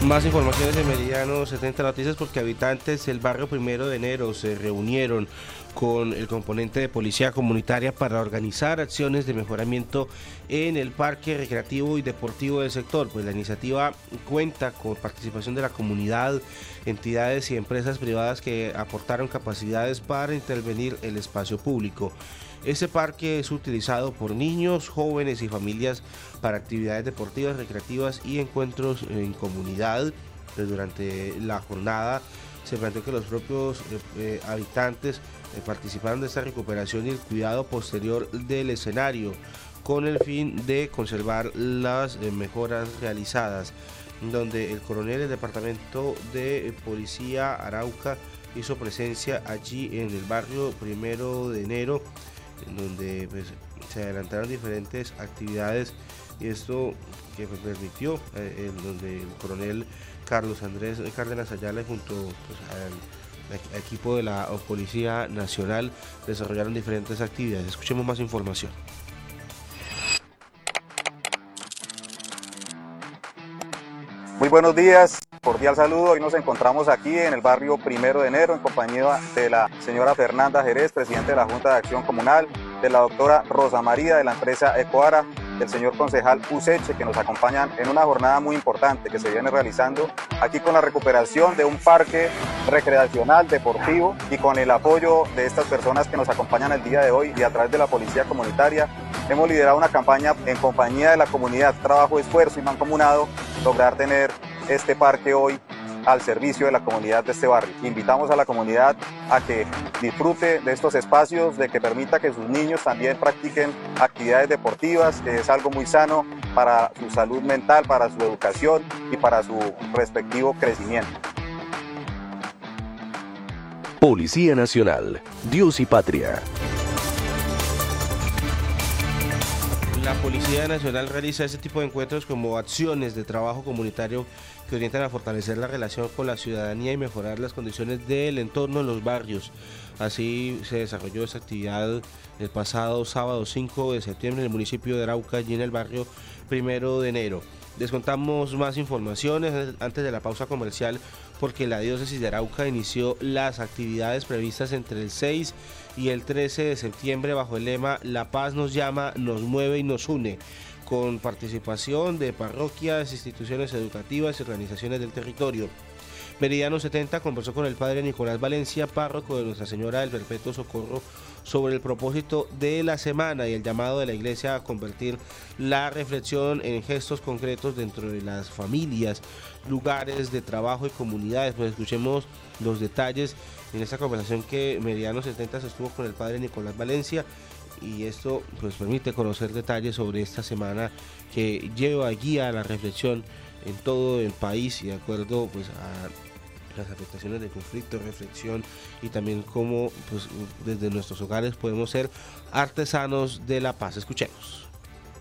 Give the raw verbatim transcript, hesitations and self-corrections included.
Más informaciones de Meridiano setenta Noticias, porque habitantes del barrio Primero de Enero se reunieron con el componente de policía comunitaria para organizar acciones de mejoramiento en el parque recreativo y deportivo del sector. Pues la iniciativa cuenta con participación de la comunidad, entidades y empresas privadas que aportaron capacidades para intervenir el espacio público. Este parque es utilizado por niños, jóvenes y familias para actividades deportivas, recreativas y encuentros en comunidad. Durante la jornada se planteó que los propios eh, eh, habitantes eh, participaron de esta recuperación y el cuidado posterior del escenario, con el fin de conservar las eh, mejoras realizadas, donde el coronel del Departamento de Policía Arauca hizo presencia allí en el barrio Primero de Enero, en donde pues, se adelantaron diferentes actividades, y esto que pues, permitió eh, en donde el coronel Carlos Andrés Cárdenas Ayala junto pues, al equipo de la Policía Nacional desarrollaron diferentes actividades. Escuchemos más información. Muy buenos días, cordial saludo. Hoy nos encontramos aquí en el barrio Primero de Enero en compañía de la señora Fernanda Jerez, presidente de la Junta de Acción Comunal, de la doctora Rosa María de la empresa Ecoara, del señor concejal Useche, que nos acompañan en una jornada muy importante que se viene realizando aquí con la recuperación de un parque recreacional, deportivo, y con el apoyo de estas personas que nos acompañan el día de hoy y a través de la Policía Comunitaria. Hemos liderado una campaña en compañía de la comunidad, trabajo, esfuerzo y mancomunado, lograr tener este parque hoy al servicio de la comunidad de este barrio. Invitamos a la comunidad a que disfrute de estos espacios, de que permita que sus niños también practiquen actividades deportivas, que es algo muy sano para su salud mental, para su educación y para su respectivo crecimiento. Policía Nacional, Dios y Patria. La Policía Nacional realiza este tipo de encuentros como acciones de trabajo comunitario que orientan a fortalecer la relación con la ciudadanía y mejorar las condiciones del entorno en los barrios. Así se desarrolló esta actividad el pasado sábado cinco de septiembre en el municipio de Arauca y en el barrio Primero de Enero. Les contamos más informaciones antes de la pausa comercial, porque la diócesis de Arauca inició las actividades previstas entre el seis y el trece de septiembre bajo el lema La paz nos llama, nos mueve y nos une, con participación de parroquias, instituciones educativas y organizaciones del territorio. Meridiano setenta conversó con el padre Nicolás Valencia, párroco de Nuestra Señora del Perpetuo Socorro, sobre el propósito de la semana y el llamado de la Iglesia a convertir la reflexión en gestos concretos dentro de las familias, lugares de trabajo y comunidades. Pues escuchemos los detalles en esta conversación que Meridiano setenta sostuvo con el padre Nicolás Valencia, y esto pues permite conocer detalles sobre esta semana que lleva guía a la reflexión en todo el país y de acuerdo pues a las afectaciones de conflicto, reflexión y también cómo pues desde nuestros hogares podemos ser artesanos de la paz. Escuchemos.